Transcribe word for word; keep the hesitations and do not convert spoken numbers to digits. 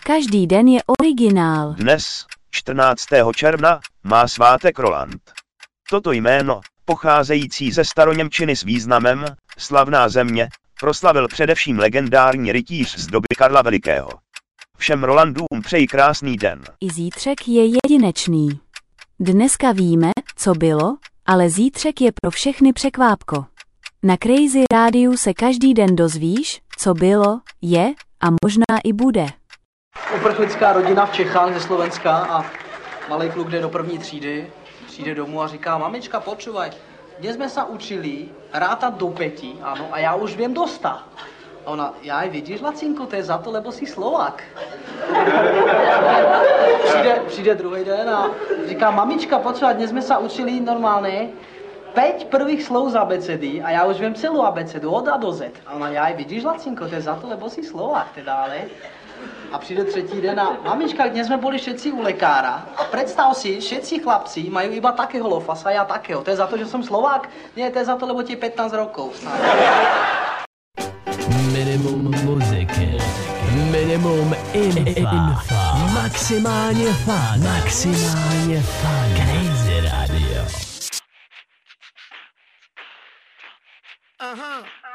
Každý den je originál. Dnes, čtrnáctého června, má svátek Roland. Toto jméno, pocházející ze staroněmčiny s významem slavná země, proslavil především legendární rytíř z doby Karla Velikého. Všem Rolandům přeji krásný den. I zítřek je jedinečný. Dneska víme, co bylo, ale zítřek je pro všechny překvápko. Na Crazy Rádiu se každý den dozvíš, co bylo, je a možná i bude. Uprchlická rodina v Čechách ze Slovenska a malý kluk jde do první třídy, přijde domů a říká: mamička, počúvaj, dnes jsme se učili rátat do pěti, ano, a já už vím do sta. A ona: jaj, vidíš, Lacinko, to je za to, lebo jsi Slovák. Přijde, přijde druhý den a říká: mamička, počúvaj, dnes jsme se učili normálně pět prvých slov z abecedy a já už vím celou abecedu od A do Z. A ona: jaj, vidíš, Lacinko, to je za to, lebo jsi Slovák, teda, ale. A přijde třetí den a mamička, dnes jsme byli všetci u lekára a představ si, všetci chlapci mají iba takého lofasa, já takého. To je za to, že jsem Slovák? Nie, to je za to, lebo ti pätnásť rokov. Minimum muziky, minimum infa, maximálně fun, maximálně fun, Crazy Radio. Aha.